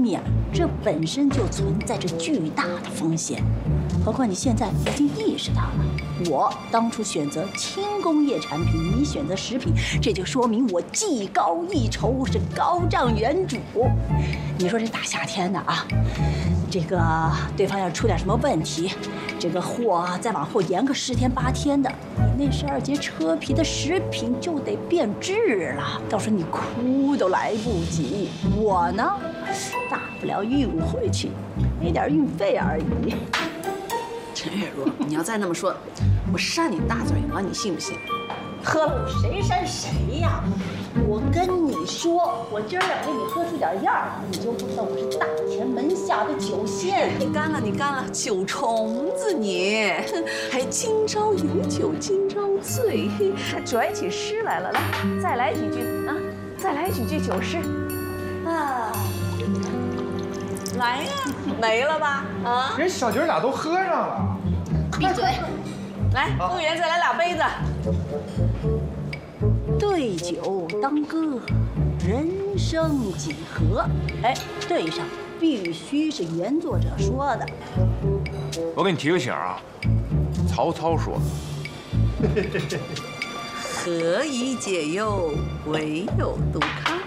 命啊，这本身就存在着巨大的风险。何况你现在已经意识到了，我当初选择轻工业产品，你选择食品，这就说明我技高一筹，是高瞻远瞩。你说这大夏天的啊，这个对方要出点什么问题，这个货再往后延个10天8天的，你那12节车皮的食品就得变质了，到时候你哭都来不及。我呢，大不了运回去，赔点运费而已。 陈月如，你要再那么说，我扇你大嘴巴，你信不信？ 喝了我谁扇谁呀？我跟你说，我今儿要给你喝出点样儿，你就不知道我是大田门下的酒仙。 你干了，你干了，酒虫子你，还今朝有酒今朝醉， 还拽起诗来了，来，再来几句啊，再来几句酒诗啊， 来呀，没了吧？啊， 人小姐俩都喝上了。 闭嘴！来，服务员再来2杯子。 对酒当歌，人生几何？哎，对上，必须是原作者说的。 我给你提个醒啊，曹操说的。 何以解忧，唯有杜康。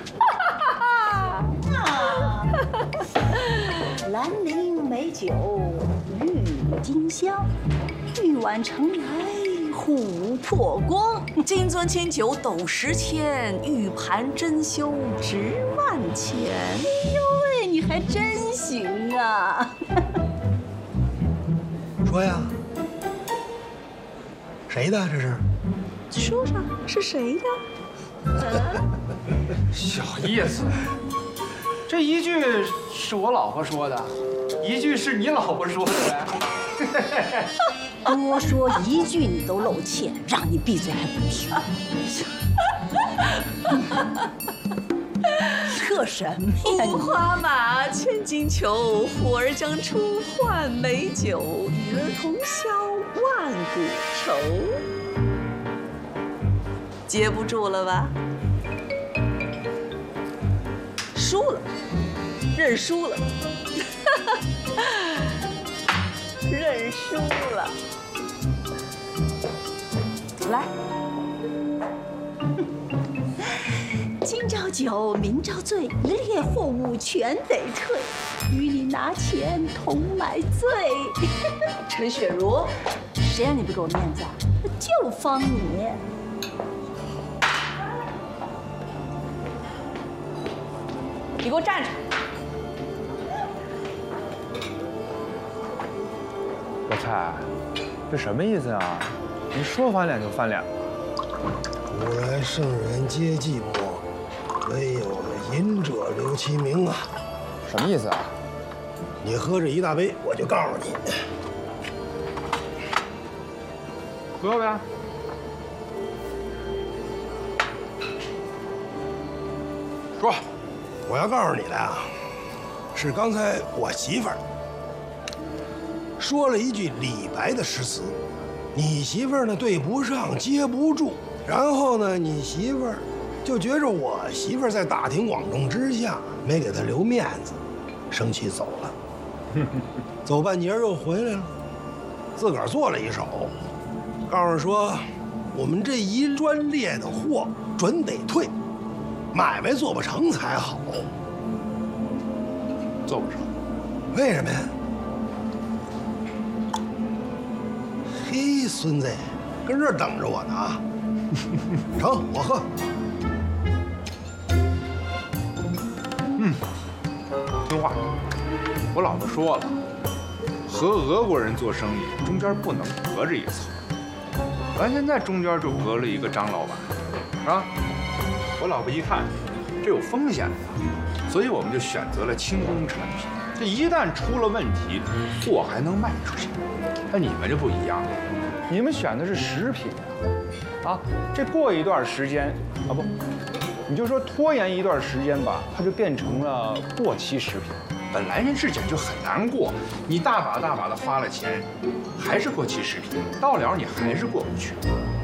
兰陵美酒郁金香，玉碗盛来琥珀光。 金樽清酒斗10千，玉盘珍羞值万钱。 哎呦喂，你还真行啊！ 说呀，谁的这是？ 说说是谁的？ 小意思，这一句是我老婆说的，一句是你老婆说的呗。 多说一句你都露怯，让你闭嘴还不听。乐什么呀？ 五花马，千金裘，呼儿将出换美酒，与儿同销万古愁。接不住了吧？输了，认输了，认输了。来， 今朝酒，明朝醉，烈货物全得退，与你拿钱同买醉。 陈雪茹， 谁让你不给我面子啊？我就方你。 你给我站着！ 老蔡，这什么意思啊？你说翻脸就翻脸。 古来圣人皆寂寞，唯有饮者留其名啊！ 什么意思啊？ 你喝这一大杯，我就告诉你。 喝呗。 说， 我要告诉你的啊，是刚才我媳妇儿说了一句李白的诗词，你媳妇儿呢对不上，接不住，然后呢，你媳妇儿就觉着我媳妇儿在大庭广众之下没给她留面子，生气走了。走半截又回来了，自个儿做了一手，告诉说我们这一专列的货准得退，买卖做不成才好。 做不成， 为什么呀？嘿，孙子，跟这儿等着我呢啊！成，我喝。 听话。我老婆说了，和俄国人做生意中间不能隔着一层，咱现在中间就隔了一个张老板，是吧？我老婆一看，这有风险的，所以我们就选择了轻工产品。这一旦出了问题，货还能卖出去。但你们就不一样了， 你们选的是食品啊，这过一段时间啊不，你就说拖延一段时间吧，它就变成了过期食品。 本来这日子就很难过，你大把大把的花了钱，还是过期食品，到了你还是过不去。